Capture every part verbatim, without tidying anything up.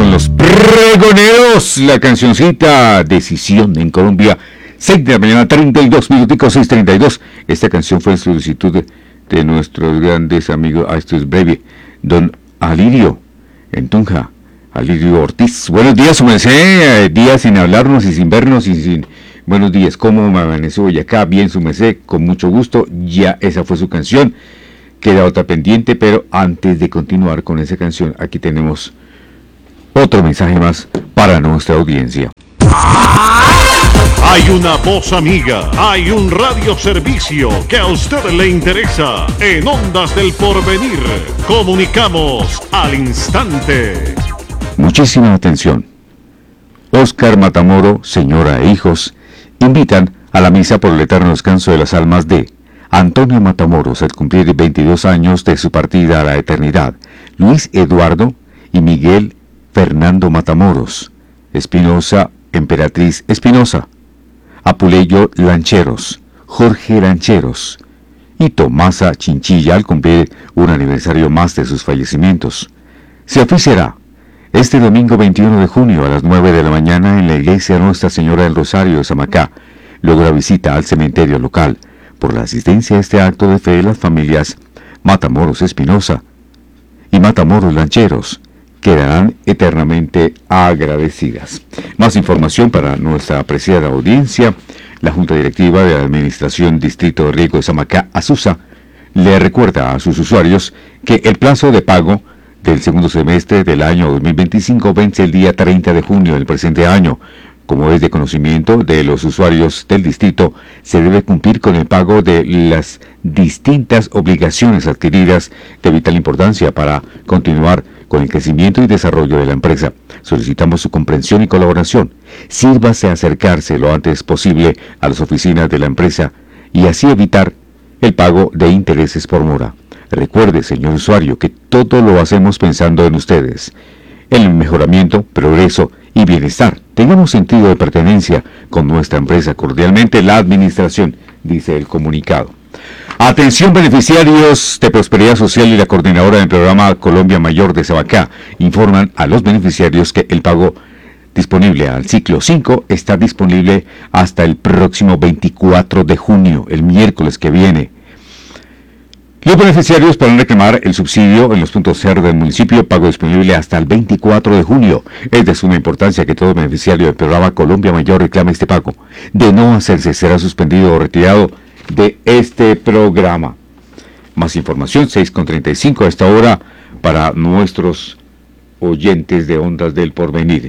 son los Pregoneros, la cancioncita Decisión en Colombia, seis de la mañana, treinta y dos minuticos, seis treinta y dos. Esta canción fue en solicitud de, de nuestros grandes amigos, ah, esto es breve, don Alirio, en Tunja, Alirio Ortiz. Buenos días, su merced, días sin hablarnos y sin vernos y sin... Buenos días, ¿cómo me amaneció hoy acá? Bien, su merced, con mucho gusto, ya esa fue su canción. Queda otra pendiente, pero antes de continuar con esa canción, aquí tenemos otro mensaje más para nuestra audiencia. Hay una voz amiga, hay un radioservicio que a usted le interesa. En Ondas del Porvenir, comunicamos al instante. Muchísima atención. Oscar Matamoro, señora e hijos, invitan a la misa por el eterno descanso de las almas de Antonio Matamoros al cumplir veintidós años de su partida a la eternidad, Luis Eduardo y Miguel Fernando Matamoros, Espinosa Emperatriz Espinosa, Apuleyo Lancheros, Jorge Lancheros y Tomasa Chinchilla al cumplir un aniversario más de sus fallecimientos. Se oficiará este domingo veintiuno de junio a las nueve de la mañana en la iglesia Nuestra Señora del Rosario de Samacá, luego la visita al cementerio local. Por la asistencia a este acto de fe, las familias Matamoros Espinosa y Matamoros Lancheros quedarán eternamente agradecidas. Más información para nuestra apreciada audiencia. La Junta Directiva de la Administración Distrito de Riego de Samacá, ASUSA, le recuerda a sus usuarios que el plazo de pago del segundo semestre del año dos mil veinticinco vence el día treinta de junio del presente año. Como es de conocimiento de los usuarios del distrito, se debe cumplir con el pago de las distintas obligaciones adquiridas de vital importancia para continuar con el crecimiento y desarrollo de la empresa. Solicitamos su comprensión y colaboración. Sírvase a acercarse lo antes posible a las oficinas de la empresa y así evitar el pago de intereses por mora. Recuerde, señor usuario, que todo lo hacemos pensando en ustedes, en el mejoramiento, progreso y bienestar. Tengamos sentido de pertenencia con nuestra empresa. Cordialmente, la administración, dice el comunicado. Atención, beneficiarios de Prosperidad Social y la coordinadora del programa Colombia Mayor de Samacá informan a los beneficiarios que el pago disponible al ciclo cinco está disponible hasta el próximo veinticuatro de junio, el miércoles que viene. Los beneficiarios podrán reclamar el subsidio en los puntos C E R del municipio, pago disponible hasta el veinticuatro de junio. Es de suma importancia que todo beneficiario del programa Colombia Mayor reclame este pago. De no hacerse, será suspendido o retirado de este programa. Más información, seis con treinta y cinco a esta hora para nuestros oyentes de Ondas del Porvenir.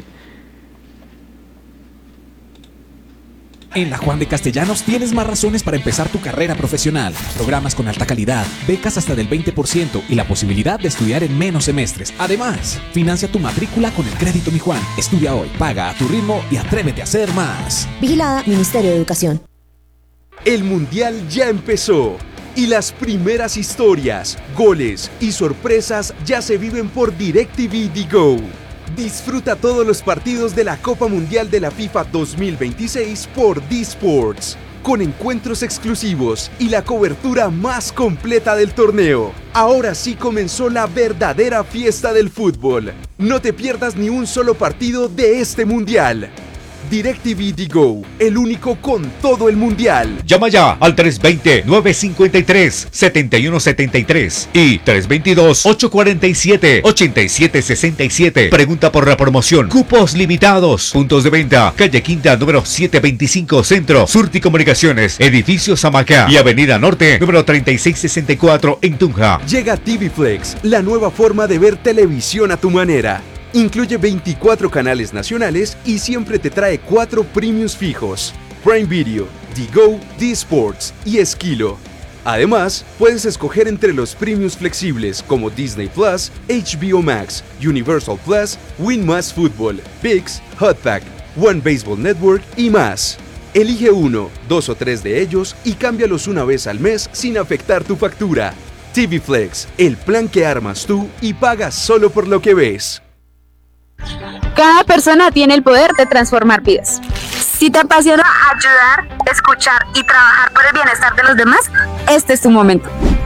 En la Juan de Castellanos tienes más razones para empezar tu carrera profesional. Programas con alta calidad, becas hasta del veinte por ciento y la posibilidad de estudiar en menos semestres. Además, financia tu matrícula con el crédito Mi Juan. Estudia hoy, paga a tu ritmo y atrévete a hacer más. Vigilada Ministerio de Educación. El Mundial ya empezó y las primeras historias, goles y sorpresas ya se viven por DirecTV Digo. Disfruta todos los partidos de la Copa Mundial de la FIFA dos mil veintiséis por D-Sports, con encuentros exclusivos y la cobertura más completa del torneo. Ahora sí comenzó la verdadera fiesta del fútbol. No te pierdas ni un solo partido de este Mundial. DirecTV Digo, el único con todo el mundial. Llama ya al tres dos cero, nueve cinco tres, siete uno siete tres y tres dos dos, ocho cuatro siete, ocho siete seis siete. Pregunta por la promoción. Cupos limitados. Puntos de venta. Calle Quinta, número setecientos veinticinco, Centro. Surti Comunicaciones, Edificio Samacá y Avenida Norte, número treinta y seis sesenta y cuatro en Tunja. Llega T V Flex, la nueva forma de ver televisión a tu manera. Incluye veinticuatro canales nacionales y siempre te trae cuatro premiums fijos: Prime Video, Digo, D-Sports y Esquilo. Además, puedes escoger entre los premiums flexibles como Disney Plus, H B O Max, Universal Plus, Win Más Fútbol, ViX, Hotpack, One Baseball Network y más. Elige uno, dos o tres de ellos y cámbialos una vez al mes sin afectar tu factura. T V Flex, el plan que armas tú y pagas solo por lo que ves. Cada persona tiene el poder de transformar vidas. Si te apasiona ayudar, escuchar y trabajar por el bienestar de los demás, este es tu momento.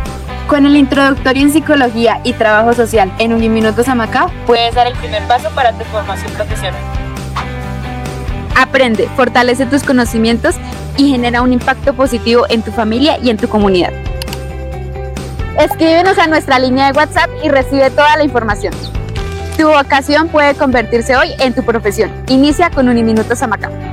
Con el introductorio en psicología y trabajo social en Uniminuto Samacá, puedes dar el primer paso para tu formación profesional. Aprende, fortalece tus conocimientos y genera un impacto positivo en tu familia y en tu comunidad. Escríbenos a nuestra línea de WhatsApp y recibe toda la información. Tu vocación puede convertirse hoy en tu profesión. Inicia con Uniminuto Samacá.